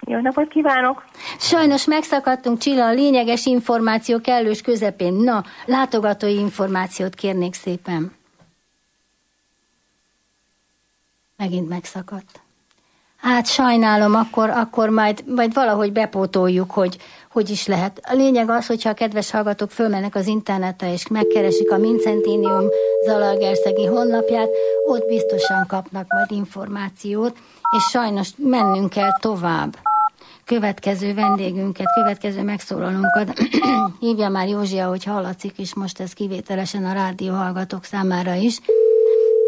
Jó napot kívánok! Sajnos megszakadtunk, Csilla, a lényeges információ kellős közepén. Na, látogatói információt kérnék szépen. Megint megszakadt. Hát sajnálom, akkor majd valahogy bepótoljuk, hogy is lehet. A lényeg az, hogyha a kedves hallgatók fölmennek az internetre, és megkeresik a Vincentinium Zalaegerszegi honlapját, ott biztosan kapnak majd információt, és sajnos mennünk kell tovább. Következő vendégünket, következő megszólalónkat hívja már Józsia, hogy hallatszik, és most ez kivételesen a rádió hallgatók számára is.